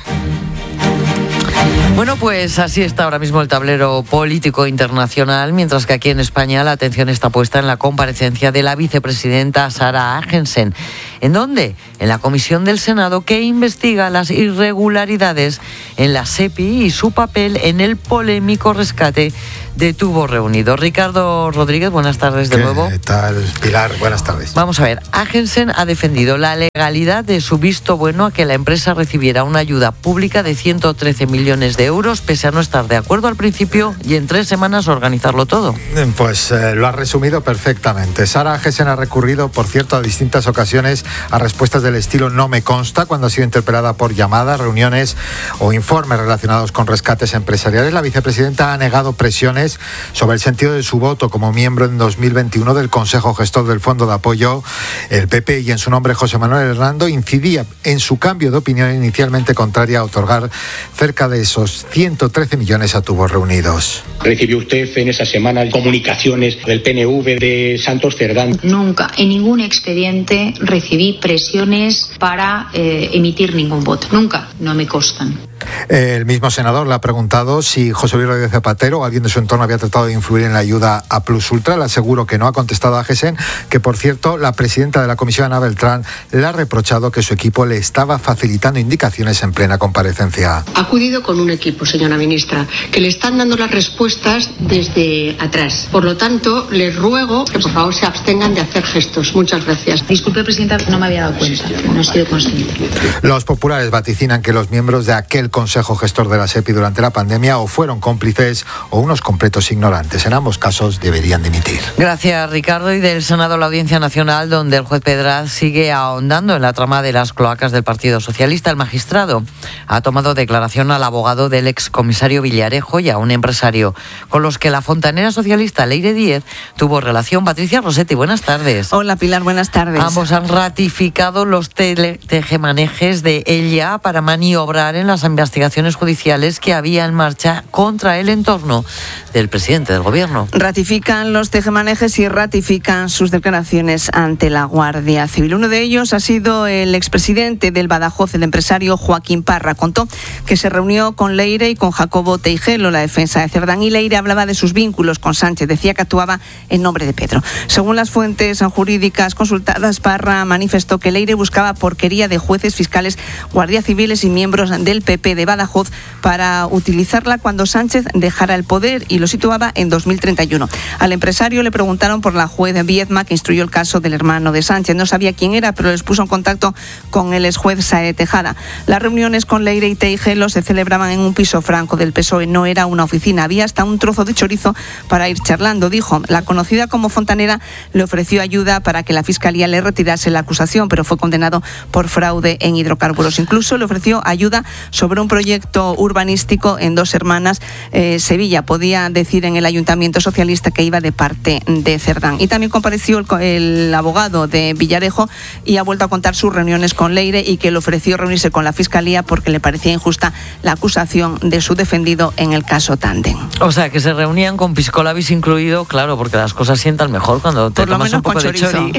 Bueno, pues así está ahora mismo el tablero político internacional, mientras que aquí en España la atención está puesta en la comparecencia de la vicepresidenta Sara Agensen. ¿En dónde? En la comisión del Senado que investiga las irregularidades en la SEPI y su papel en el polémico rescate de Tubos Reunidos. Ricardo Rodríguez, buenas tardes de ¿Qué nuevo. ¿Qué tal, Pilar? Buenas tardes. Vamos a ver, Agensen ha defendido la legalidad de su visto bueno a que la empresa recibiera una ayuda pública de ciento trece millones de euros, pese a no estar de acuerdo al principio y en tres semanas organizarlo todo. Pues eh, lo ha resumido perfectamente. Sara Agensen ha recurrido, por cierto, a distintas ocasiones a respuestas del estilo "no me consta" cuando ha sido interpelada por llamadas, reuniones o informes relacionados con rescates empresariales. La vicepresidenta ha negado presiones sobre el sentido de su voto como miembro en dos mil veintiuno del Consejo Gestor del Fondo de Apoyo. El P P, y en su nombre José Manuel Hernando, incidía en su cambio de opinión inicialmente contraria a otorgar cerca de esos ciento trece millones a Tubos Reunidos. ¿Recibió usted en esa semana comunicaciones del P N V de Santos Cerdán? Nunca, en ningún expediente recibí presiones para eh, emitir ningún voto. Nunca, no me constan. El mismo senador le ha preguntado si José Luis Rodríguez Zapatero o alguien de su entorno había tratado de influir en la ayuda a Plus Ultra. Le aseguro que no. Ha contestado a Agensen que, por cierto, la presidenta de la comisión, Ana Beltrán, le ha reprochado que su equipo le estaba facilitando indicaciones en plena comparecencia. Ha acudido con un equipo, señora ministra, que le están dando las respuestas desde atrás. Por lo tanto, les ruego que por favor se abstengan de hacer gestos. Muchas gracias. Disculpe, presidenta, no me había dado cuenta. No he sido consciente. Los populares vaticinan que los miembros de aquel Consejo Gestor de la SEPI durante la pandemia o fueron cómplices o unos completos ignorantes. En ambos casos deberían dimitir. Gracias, Ricardo. Y del Senado a la Audiencia Nacional, donde el juez Pedraz sigue ahondando en la trama de las cloacas del Partido Socialista. El magistrado ha tomado declaración al abogado del excomisario Villarejo y a un empresario con los que la fontanera socialista Leire Díez tuvo relación. Patricia Rossetti, buenas tardes. Hola, Pilar, buenas tardes. Ambos han ratificado los tele- tejemanejes de ella para maniobrar en las investigaciones judiciales que había en marcha contra el entorno del presidente del gobierno. Ratifican los tejemanejes y ratifican sus declaraciones ante la Guardia Civil. Uno de ellos ha sido el expresidente del Badajoz, el empresario Joaquín Parra. Contó que se reunió con Leire y con Jacobo Teijelo, la defensa de Cerdán, y Leire hablaba de sus vínculos con Sánchez. Decía que actuaba en nombre de Pedro. Según las fuentes jurídicas consultadas, Parra manifestó que Leire buscaba porquería de jueces, fiscales, guardias civiles y miembros del P P de Badajoz para utilizarla cuando Sánchez dejara el poder, y lo situaba en dos mil treinta y uno. Al empresario le preguntaron por la juez Viedma, que instruyó el caso del hermano de Sánchez. No sabía quién era, pero les puso en contacto con el exjuez Sae Tejada. Las reuniones con Leire y Teijelo se celebraban en un piso franco del P S O E. No era una oficina, había hasta un trozo de chorizo para ir charlando, dijo. La conocida como fontanera le ofreció ayuda para que la Fiscalía le retirase la acusación, pero fue condenado por fraude en hidrocarburos. Incluso le ofreció ayuda sobre un proyecto urbanístico en Dos Hermanas, eh, Sevilla. Podía decir en el Ayuntamiento Socialista que iba de parte de Cerdán. Y también compareció el, el abogado de Villarejo y ha vuelto a contar sus reuniones con Leire y que le ofreció reunirse con la Fiscalía porque le parecía injusta la acusación de su defendido en el caso Tandem. O sea, que se reunían con piscolabis incluido, claro, porque las cosas sientan mejor cuando te Por lo tomas menos un poco con de chori.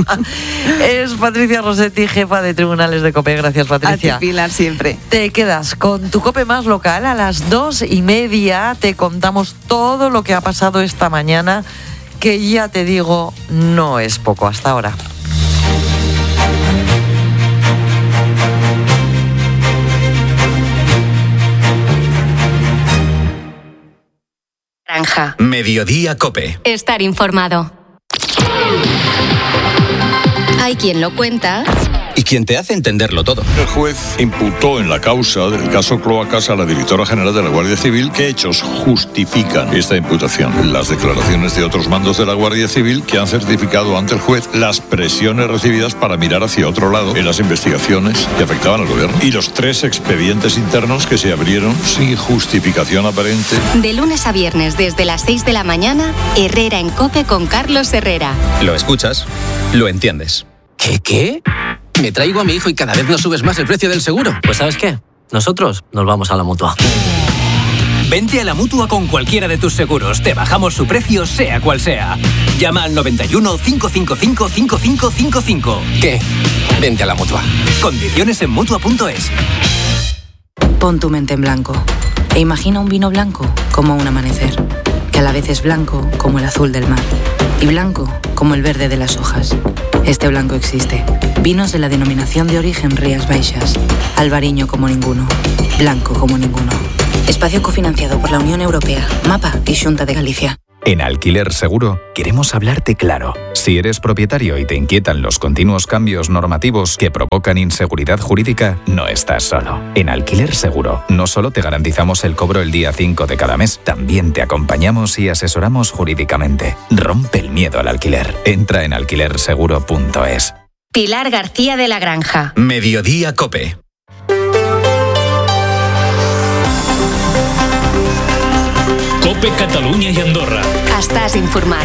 Es Patricia Rossetti, jefa de Tribunales de COPE. Gracias, Patricia. A ti, Pilar, siempre. Te quedas con tu COPE más local. A las dos y media te contamos todo lo que ha pasado esta mañana, que ya te digo, no es poco. Hasta ahora. Granja. Granja. Mediodía COPE. Estar informado. Hay quien lo cuenta y quien te hace entenderlo todo. El juez imputó en la causa del caso Cloacas a la directora general de la Guardia Civil. ¿Qué hechos justifican esta imputación? Las declaraciones de otros mandos de la Guardia Civil que han certificado ante el juez las presiones recibidas para mirar hacia otro lado en las investigaciones que afectaban al gobierno. Y los tres expedientes internos que se abrieron sin justificación aparente. De lunes a viernes desde las seis de la mañana, Herrera en COPE con Carlos Herrera. Lo escuchas, lo entiendes. ¿Qué qué? Me traigo a mi hijo y cada vez nos subes más el precio del seguro. Pues ¿sabes qué? Nosotros nos vamos a la Mutua. Vente a la Mutua con cualquiera de tus seguros. Te bajamos su precio sea cual sea. Llama al noventa y uno, cinco cinco cinco, cinco cinco cinco cinco. ¿Qué? Vente a la Mutua. Condiciones en Mutua punto es. Pon tu mente en blanco e imagina un vino blanco como un amanecer, que a la vez es blanco como el azul del mar y blanco como el verde de las hojas. Este blanco existe. Vinos de la denominación de origen Rías Baixas. Albariño como ninguno. Blanco como ninguno. Espacio cofinanciado por la Unión Europea, MAPA y Xunta de Galicia. En Alquiler Seguro queremos hablarte claro. Si eres propietario y te inquietan los continuos cambios normativos que provocan inseguridad jurídica, no estás solo. En Alquiler Seguro no solo te garantizamos el cobro el día cinco de cada mes, también te acompañamos y asesoramos jurídicamente. Rompe el miedo al alquiler. Entra en alquiler seguro punto es. Pilar García de la Granja. Mediodía COPE. COPE Catalunya i Andorra. Estàs informat.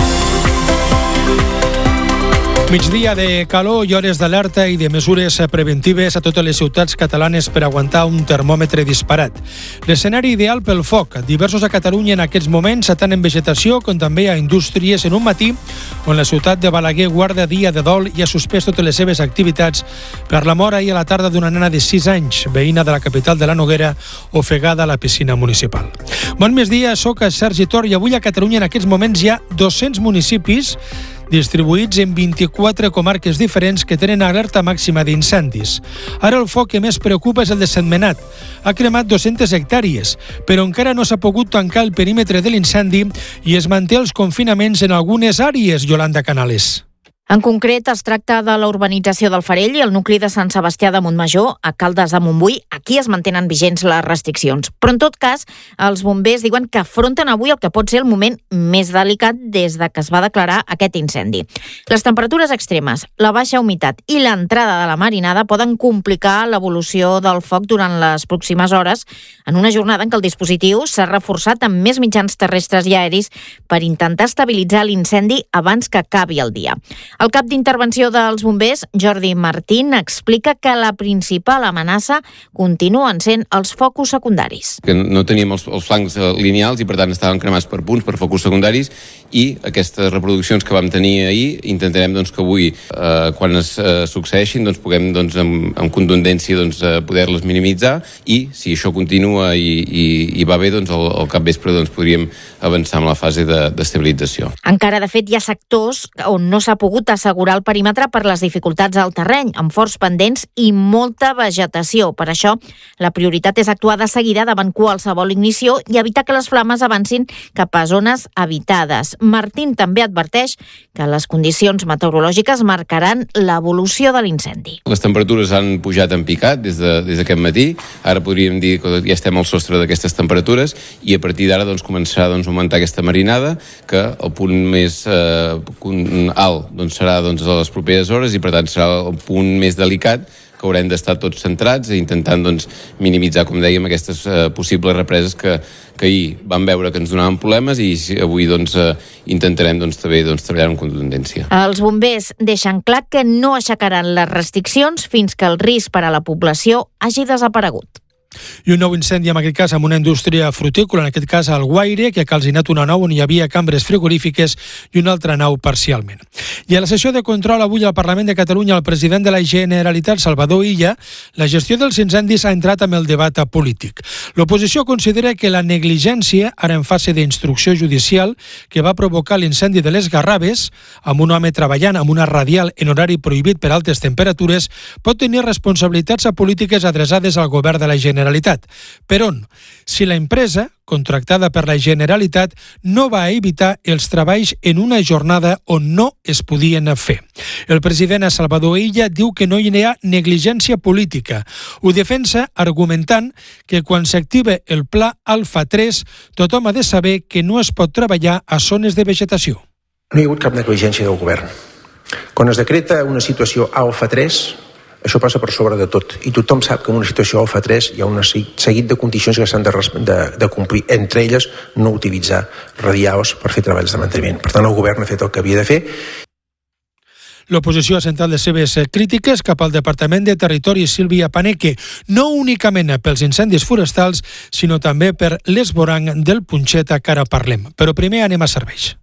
Migdia de calor i hores d'alerta i de mesures preventives a totes les ciutats catalanes per aguantar un termòmetre disparat. L'escenari ideal pel foc, diversos a Catalunya en aquests moments, tant en vegetació com també a indústries, en un matí on la ciutat de Balaguer guarda dia de dol i ha suspès totes les seves activitats per la mort ahir a la tarda d'una nena de sis anys, veïna de la capital de la Noguera, ofegada a la piscina municipal. Bon migdia, soc Sergi Tor i avui a Catalunya en aquests moments hi ha dos-cents municipis distribuïts en vint-i-quatre comarques diferents que tenen alerta màxima d'incendis. Ara el foc que més preocupa és el de Sentmenat. Ha cremat dues-centes hectàrees, però encara no s'ha pogut tancar el perímetre de l'incendi i es manté els confinaments en algunes àrees, Yolanda Canales. En concret, es tracta de la urbanització del Farell i el nucli de Sant Sebastià de Montmajor, a Caldes de Montbui. Aquí es mantenen vigents les restriccions. Però, en tot cas, els bombers diuen que afronten avui el que pot ser el moment més delicat des de que es va declarar aquest incendi. Les temperatures extremes, la baixa humitat i l'entrada de la marinada poden complicar l'evolució del foc durant les pròximes hores en una jornada en què el dispositiu s'ha reforçat amb més mitjans terrestres i aeris per intentar estabilitzar l'incendi abans que acabi el dia. El cap d'intervenció dels bombers, Jordi Martín, explica que la principal amenaça continuen sent els focus secundaris. Que no teníem els, els flancs lineals i per tant estaven cremats per punts, per focus secundaris, i aquestes reproduccions que vam tenir ahir intentarem doncs, que avui, eh, quan es eh, succeeixin, doncs, puguem doncs, amb, amb contundència doncs, eh, poder-les minimitzar, i si això continua i, i, i va bé, doncs, al, al capvespre doncs, podríem avançar en la fase de, d'estabilització. Encara, de fet, hi ha sectors on no s'ha pogut assegurar el perímetre per les dificultats al terreny, amb forts pendents i molta vegetació. Per això, la prioritat és actuar de seguida davant qualsevol ignició i evitar que les flames avancin cap a zones habitades. Martín també adverteix que les condicions meteorològiques marcaran l'evolució de l'incendi. Les temperatures han pujat en picat des, de, des d'aquest matí. Ara podríem dir que ja estem al sostre d'aquestes temperatures i a partir d'ara doncs, començarà doncs, a augmentar aquesta marinada, que el punt més eh, alt doncs, serà doncs, a les properes hores i per tant serà el punt més delicat que haurem d'estar tots centrats i intentant doncs, minimitzar, com dèiem, aquestes eh, possibles represes que, que ahir vam veure que ens donaven problemes i avui doncs, eh, intentarem doncs, també doncs, treballar amb contundència. Els bombers deixen clar que no aixecaran les restriccions fins que el risc per a la població hagi desaparegut. I un nou incendi, en aquest cas, amb una indústria frutícola, en aquest cas al Guaire, que ha calcinat una nau on hi havia cambres frigorífiques i una altra nau parcialment. I a la sessió de control avui al Parlament de Catalunya, el president de la Generalitat, Salvador Illa, la gestió dels incendis ha entrat amb el debat polític. L'oposició considera que la negligència, ara en fase d'instrucció judicial, que va provocar l'incendi de les Garraves, amb un home treballant amb una radial en horari prohibit per altes temperatures, pot tenir responsabilitats polítiques adreçades al govern de la Generalitat. Per on? Si la empresa, contractada per la Generalitat, no va evitar els treballs en una jornada on no es podien fer. El president Salvador Illa diu que no hi ha negligència política. Ho defensa argumentant que quan s'activa el pla Alfa tres, tothom ha de saber que no es pot treballar a zones de vegetació. No hi ha hagut cap negligència del govern. Quan es decreta una situació Alfa tres, això passa per sobre de tot. I tothom sap que en una situació Alfa tres hi ha un seguit de condicions que s'han de, de, de complir. Entre elles, no utilitzar radials per fer treballs de manteniment. Per tant, el govern ha fet el que havia de fer. L'oposició ha centrat les seves crítiques cap al Departament de Territori Sílvia Paneque, no únicament pels incendis forestals, sinó també per l'esborang del Punxet, que ara parlem. Però primer anem a serveis.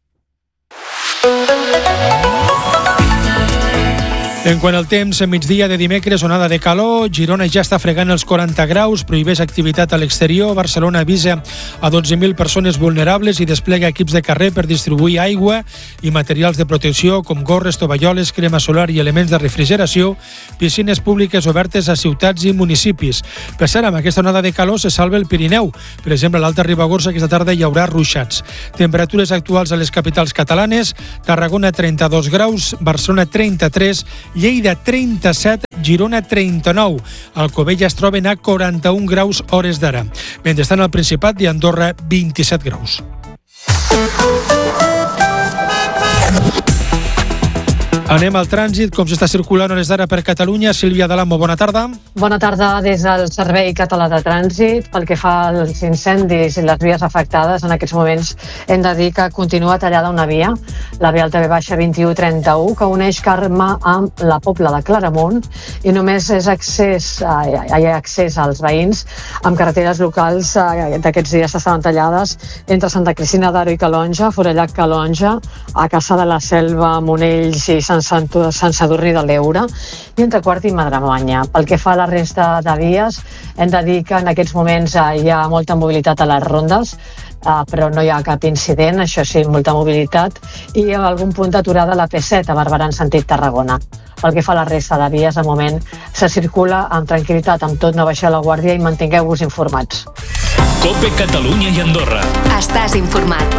En quant al temps, a migdia de dimecres, onada de calor, Girona ja està fregant els quaranta graus, prohibeix activitat a l'exterior, Barcelona avisa a dotze mil persones vulnerables i desplega equips de carrer per distribuir aigua i materials de protecció com gorres, tovalloles, crema solar i elements de refrigeració, piscines públiques obertes a ciutats i municipis. Per cert, amb aquesta onada de calor se salva el Pirineu. Per exemple, a l'Alta Ribagorça aquesta tarda hi haurà ruixats. Temperatures actuals a les capitals catalanes: Tarragona trenta-dos graus, Barcelona trenta-tres, Lleida trenta-set, Girona trenta-nou. Alcobendas es troben a quaranta-un graus hores d'ara. Mentrestant, al Principat i Andorra vint-i-set graus. Anem al trànsit, com s'està circulant hores d'ara per Catalunya. Sílvia Dalamo, bona tarda. Bona tarda des del Servei Català de Trànsit. Pel que fa als incendis i les vies afectades, en aquests moments hem de dir que continua tallada una via, la via T V baixa vint-i-u trenta-u, que uneix Carme amb la Pobla de Claramunt, i només és accés, hi ha accés als veïns amb carreteres locals d'aquests dies estaven tallades entre Santa Cristina d'Aro i Calonja, Forallac Calonja, a Caça de la Selva, Monells i Sant Sant Sadurní de l'Eure, i entre Quart i Madremanya. Pel que fa a la resta de vies, hem de dir que en aquests moments hi ha molta mobilitat a les rondes, però no hi ha cap incident, això sí, molta mobilitat, i algun punt d'aturada a la P set a Barberà en sentit Tarragona. Pel que fa a la resta de vies, de moment se circula amb tranquil·litat, amb tot no baixeu la guàrdia i mantingueu-vos informats. COPE Catalunya i Andorra. Estàs informat.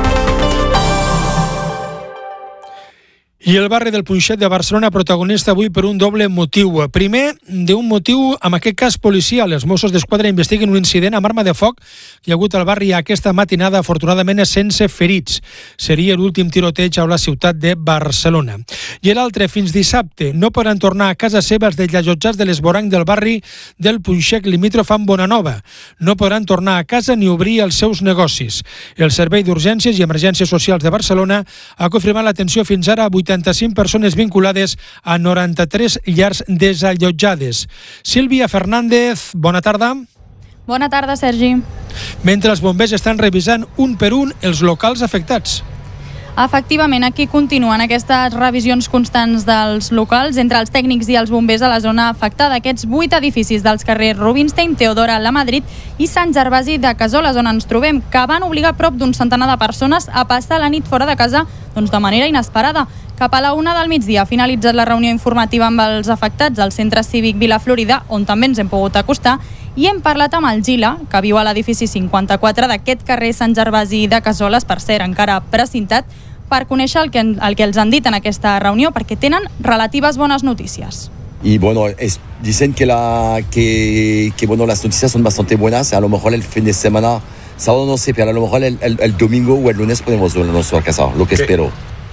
I el barri del Punxet de Barcelona protagonista avui per un doble motiu. Primer, d'un motiu, en aquest cas policial. Els Mossos d'Esquadra investiguen un incident amb arma de foc que hi ha hagut al barri aquesta matinada, afortunadament sense ferits. Seria l'últim tiroteig a la ciutat de Barcelona. I l'altre, fins dissabte, no podran tornar a casa seva els desallotjats de l'esborang del barri del Punxet limítrof amb Bonanova. No podran tornar a casa ni obrir els seus negocis. El Servei d'Urgències i Emergències Socials de Barcelona ha confirmat l'atenció fins ara a vuitanta-cinc persones vinculades a noranta-tres llars desallotjades. Sílvia Fernández, bona tarda. Bona tarda, Sergi. Mentre els bombers estan revisant un per un els locals afectats. Efectivament, aquí continuen aquestes revisions constants dels locals entre els tècnics i els bombers a la zona afectada. Aquests vuit edificis dels carrers Rubinstein, Teodora, La Madrid i Sant Gervasi de Casoles, on ens trobem, que van obligar prop d'un centenar de persones a passar la nit fora de casa doncs, de manera inesperada. Cap a la una del migdia ha finalitzat la reunió informativa amb els afectats al Centre Cívic Vila Florida, on també ens hem pogut acostar, i hem parlat amb el Gila, que viu a l'edifici cinquanta-quatre d'aquest carrer Sant Gervasi de Casoles, per cert, encara precintat, per conèixer el que, el que els han dit en aquesta reunió, perquè tenen relatives bones notícies. Y bueno, es, dicen que, la, que, que bueno, las noticias son bastante buenas. A lo mejor el fin de semana, sábado no sé, pero a lo mejor el, el, el domingo o el lunes podemos volver a nuestra casa, lo que ¿Qué? espero.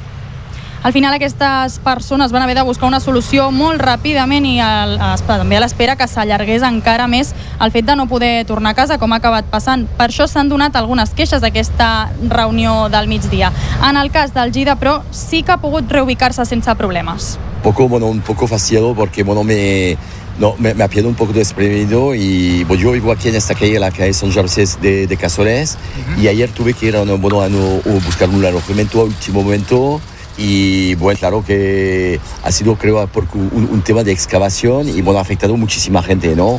Al final aquestes persones van haver de buscar una solució molt ràpidament i el, també a l'espera que s'allargués encara més el fet de no poder tornar a casa, com ha acabat passant. Per això s'han donat algunes queixes d'aquesta reunió del migdia. En el cas del Gida, però, sí que ha pogut reubicar-se sense problemes. Poco, bueno, un poco fastidiado porque bueno, me, no, me, me ha pillado un poco desprevenido y bueno, yo vivo aquí en esta calle, la calle San Gervasi de, de Casoles, uh-huh. y ayer tuve que ir a, bueno, a, no, a buscar un alojamiento a último momento. Y bueno, claro que ha sido, creo, un, un tema de excavación y bueno, ha afectado muchísima gente, ¿no?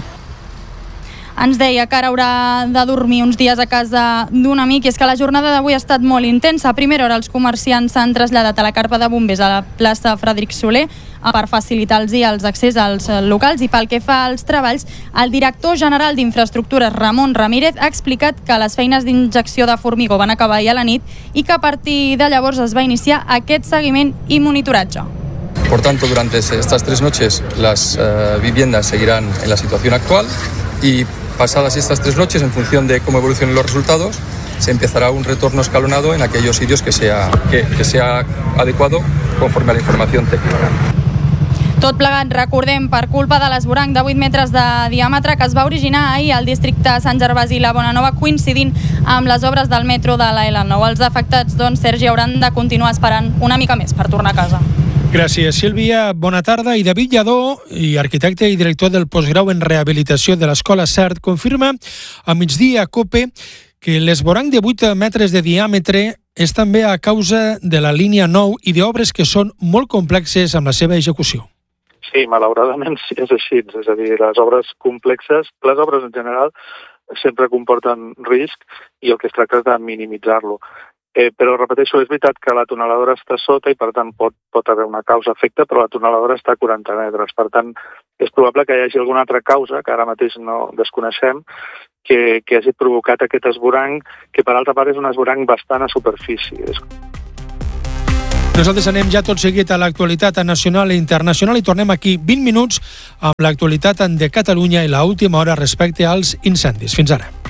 Ens deia que ara haurà de dormir uns dies a casa d'un amic, i és que la jornada d'avui ha estat molt intensa. A primera hora els comerciants s'han traslladat a la carpa de bombers a la plaça Frederic Soler. per facilitar-los els accés als locals. I pel que fa als treballs, el director general d'Infraestructures, Ramon Ramírez, ha explicat que les feines d'injecció de formigó van acabar ahir a la nit i que a partir de llavors es va iniciar aquest seguiment i monitoratge. Por tanto, durante estas tres noches las uh, viviendas seguirán en la situación actual y pasadas estas tres noches, en función de cómo evolucionen los resultados, se empezará un retorno escalonado en aquellos sitios que sea, que, que sea adecuado conforme a la información técnica. Tot plegat, recordem, per culpa de l'esvoranc de vuit metres de diàmetre que es va originar ahir al districte de Sant Gervasi i la Bonanova, coincidint amb les obres del metro de la L nou. Els afectats, doncs, Sergi, hauran de continuar esperant una mica més per tornar a casa. Gràcies, Sílvia. Bona tarda. I David Lladó, i arquitecte i director del postgrau en rehabilitació de l'Escola CERT, confirma a migdia a COPE que l'esvoranc de vuit metres de diàmetre és també a causa de la línia nou i d'obres que són molt complexes amb la seva execució. Sí, malauradament és així. És a dir, les obres complexes, les obres en general, sempre comporten risc i el que es tracta és de minimitzar-lo. Eh, però, repeteixo, és veritat que la tuneladora està sota i, per tant, pot, pot haver una causa-efecte, però la tuneladora està a quaranta metres. Per tant, és probable que hi hagi alguna altra causa, que ara mateix no desconeixem, que, que hagi provocat aquest esvoranc, que, per altra part, és un esvoranc bastant a superfície. Nosaltres anem ja tot seguit a l'actualitat nacional i internacional i tornem aquí vint minuts amb l'actualitat de Catalunya i l'última hora respecte als incendis. Fins ara.